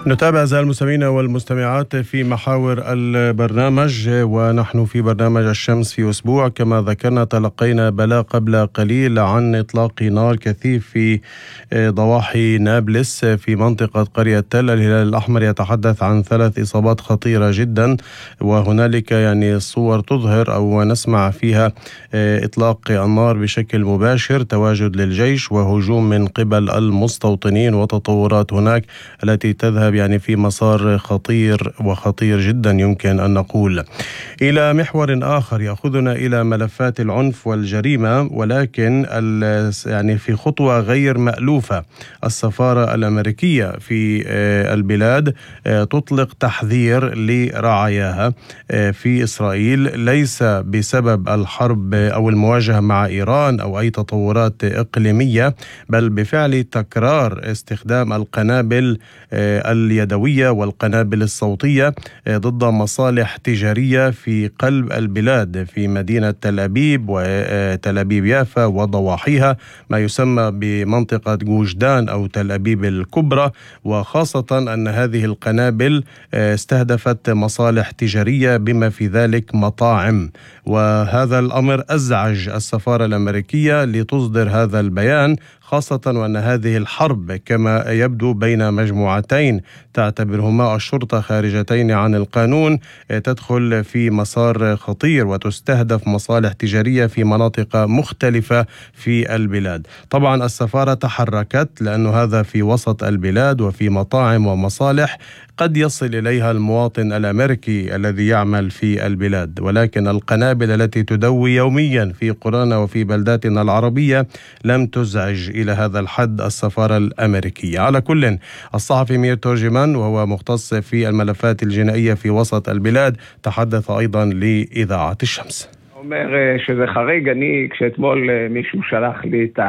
نتابع أعزائي المستمعين والمستمعات في محاور البرنامج، ونحن في برنامج الشمس في أسبوع. كما ذكرنا تلقينا بلاغ قبل قليل عن إطلاق نار كثيف في ضواحي نابلس في منطقة قرية تل الهلال الأحمر. يتحدث عن 3 إصابات خطيرة جدا، وهنالك صور تظهر أو نسمع فيها إطلاق النار بشكل مباشر، تواجد للجيش وهجوم من قبل المستوطنين وتطورات هناك التي تذهب في مسار خطير جدا يمكن أن نقول. إلى محور آخر يأخذنا إلى ملفات العنف والجريمة، ولكن في خطوة غير مألوفة. السفارة الأمريكية في البلاد تطلق تحذير لرعاياها في إسرائيل، ليس بسبب الحرب أو المواجهة مع إيران أو أي تطورات إقليمية، بل بفعل تكرار استخدام القنابل اليدوية والقنابل الصوتية ضد مصالح تجارية في قلب البلاد، في مدينة تل أبيب وتل أبيب يافا وضواحيها، ما يسمى بمنطقة جوش دان أو تل أبيب الكبرى. وخاصة أن هذه القنابل استهدفت مصالح تجارية بما في ذلك مطاعم، وهذا الأمر أزعج السفارة الأمريكية لتصدر هذا البيان، خاصة وأن هذه الحرب كما يبدو بين مجموعتين تعتبرهما الشرطة خارجتين عن القانون تدخل في مسار خطير وتستهدف مصالح تجارية في مناطق مختلفة في البلاد. طبعا السفارة تحركت لأن هذا في وسط البلاد وفي مطاعم ومصالح قد يصل إليها المواطن الأمريكي الذي يعمل في البلاد، ولكن القنابل التي تدوي يوميا في قرانا وفي بلداتنا العربية لم تزعج إلى هذا الحد السفارة الأمريكية. على كل، الصحفي مير تورجمان وهو مختص في الملفات الجنائية في وسط البلاد תחדף أيضا لإذاعة الشمس. אומר שזה חריג. כשאתמול מישהו שלח לי את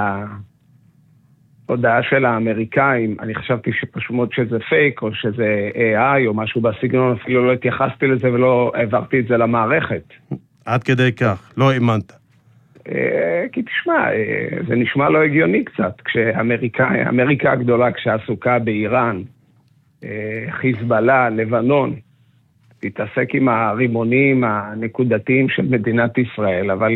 ההודעה של האמריקאים, אני חשבתי שפשוט שזה פייק או שזה AI או משהו בסגנון, אפילו לא התייחסתי לזה ולא העברתי את זה למערכת. עד כדי כך, לא האמנת? כי תשמע, זה נשמע לא הגיוני קצת, כשאמריקה הגדולה כשעסוקה באיראן, חיזבאללה, לבנון, תתעסק עם הרימונים הנקודתיים של מדינת ישראל, אבל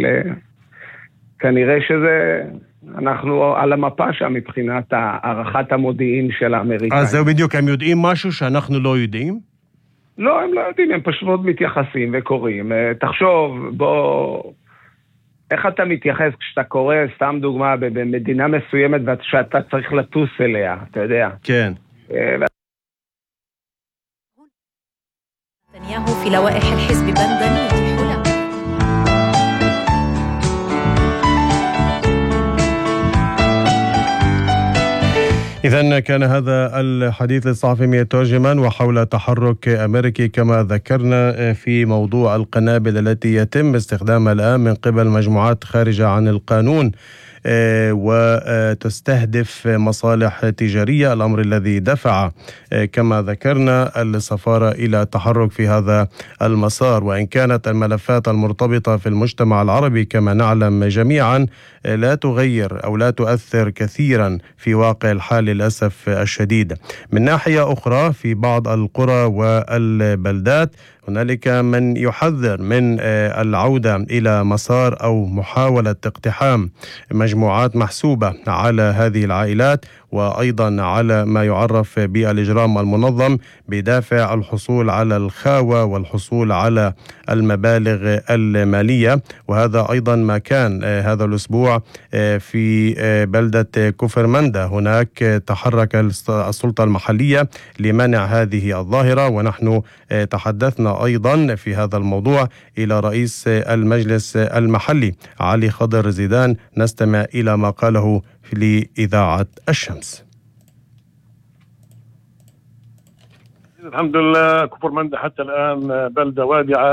כנראה שזה, אנחנו על המפה שם מבחינת הערכת המודיעין של האמריקאים. אז זהו בדיוק, הם יודעים משהו שאנחנו לא יודעים? לא, הם לא יודעים, הם פשוט מתייחסים וקוראים. תחשוב, איך אתה מתייחס כשאתה קורא, סתם דוגמה, במדינה מסוימת שאתה צריך לטוס אליה, אתה יודע? כן. نتنياهو في لوائح الحزب بندن والحلم. إذن كان هذا الحديث للصحفي مير تورجمان وحول تحرك أمريكي كما ذكرنا في موضوع القنابل التي يتم استخدامها الآن من قبل مجموعات خارجة عن القانون وتستهدف مصالح تجارية، الأمر الذي دفع كما ذكرنا السفارة إلى التحرك في هذا المسار. وإن كانت الملفات المرتبطة في المجتمع العربي كما نعلم جميعا لا تغير أو لا تؤثر كثيرا في واقع الحال للأسف الشديد. من ناحية أخرى في بعض القرى والبلدات هنالك من يحذر من العودة إلى مسار أو محاولة اقتحام مجموعات محسوبة على هذه العائلات، وأيضا على ما يعرف بالإجرام المنظم بدافع الحصول على الخاوة والحصول على المبالغ المالية. وهذا أيضا ما كان هذا الأسبوع في بلدة كفر مندى. هناك تحرك السلطة المحلية لمنع هذه الظاهرة، ونحن تحدثنا أيضا في هذا الموضوع إلى رئيس المجلس المحلي علي خضر زيدان. نستمع إلى ما قاله لإذاعة الشمس. الحمد لله كفر مندى حتى الآن بلدة وادعة